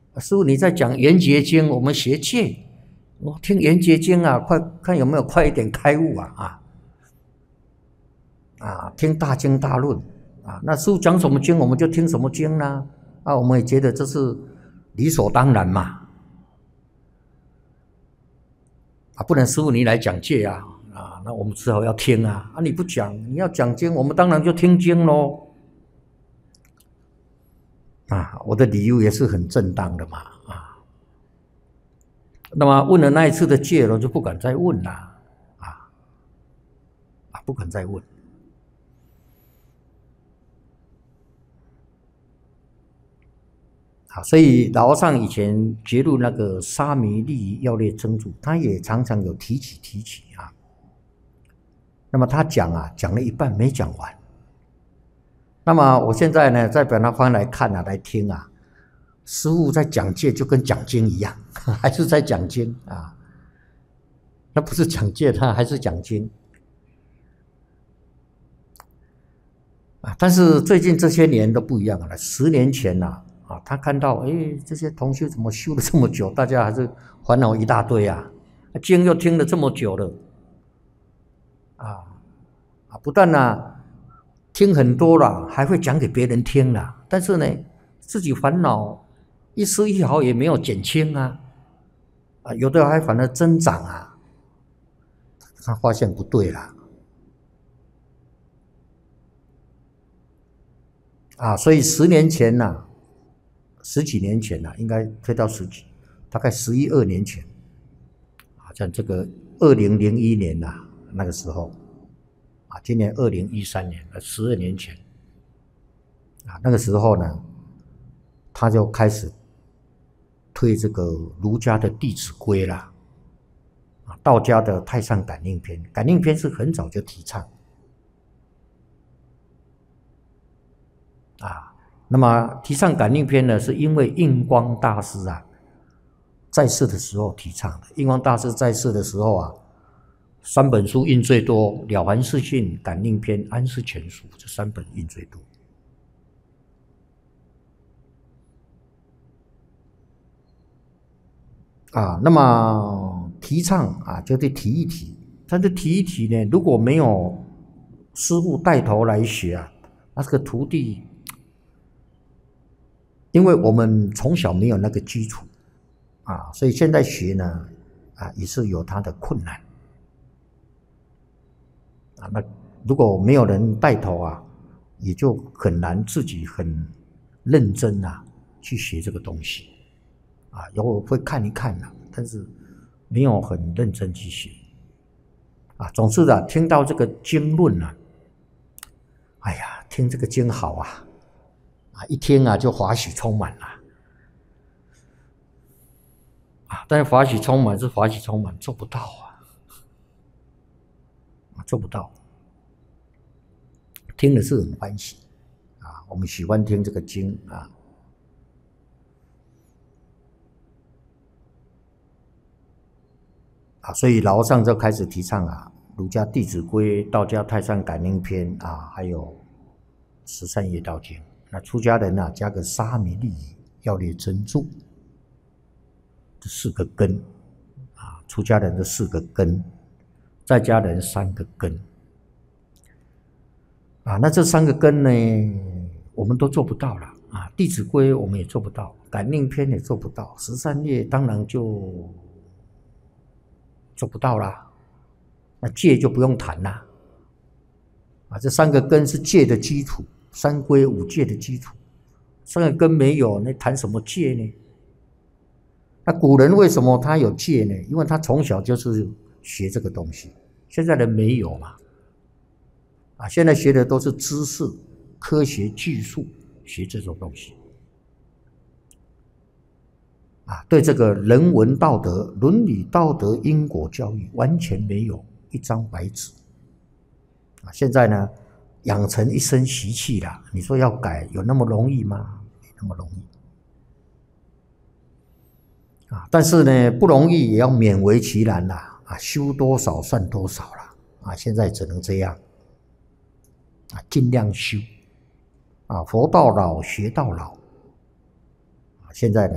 师父你在讲圆觉经，我们学戒，我听圆觉经啊，快看有没有快一点开悟听大经大论那师父讲什么经我们就听什么经啦我们也觉得这是理所当然嘛不能师父你来讲戒那我们只好要听你不讲，你要讲经，我们当然就听经咯我的理由也是很正当的嘛那么问了那一次的戒了，就不敢再问了不敢再问。所以老和尚以前揭露那个沙弥利益要略真注，他也常常有提起那么他讲了一半没讲完。那么我现在呢，再把它翻来看来听师父在讲戒就跟讲经一样，还是在讲经那不是讲戒，他还是讲经但是最近这些年都不一样了。10年前他看到这些同修怎么修了这么久，大家还是烦恼一大堆经又听了这么久了不但听很多了，还会讲给别人听了，但是呢，自己烦恼一丝一毫也没有减轻有的还反而增长他发现不对了所以10年前十几年前应该推到大概11、12年前像这个2001年那个时候今年2013年12年前那个时候呢，他就开始推这个儒家的《弟子规》啦道家的《太上感应篇》，感应篇是很早就提倡那么提倡感应篇呢，是因为印光大师在世的时候提倡的。印光大师在世的时候3本书印最多，《了凡四训》、感应篇、安世全书，这3本印最多那么提倡就得提一提，但是提一提呢，如果没有师父带头来学那这个徒弟，因为我们从小没有那个基础所以现在学呢也是有它的困难那如果没有人带头也就很难自己很认真去学这个东西有我会看一看但是没有很认真去学总是听到这个经论哎呀，听这个经好一听就法喜充满了但是法喜充满是法喜充满，做不到做不到。听的是很欢喜我们喜欢听这个经所以老和尚就开始提倡儒家《弟子规》、道家《太上感应篇》还有《十善业道经》。那出家人加个沙弥利益要略真注，这4个根出家人的4个根，在家人3个根那这3个根呢，我们都做不到了弟子规》我们也做不到，感应篇也做不到，十善业当然就做不到啦。那戒就不用谈啦这3个根是戒的基础，3规5戒的基础，3个根没有，那谈什么戒呢？那古人为什么他有戒呢？因为他从小就是学这个东西，现在人没有嘛现在学的都是知识、科学、技术，学这种东西对这个人文道德、伦理道德、因果教育完全没有一张白纸现在呢，养成一身习气了，你说要改有那么容易吗？没那么容易但是呢，不容易也要勉为其难修多少算多少了现在只能这样尽量修佛到老学到老现在呢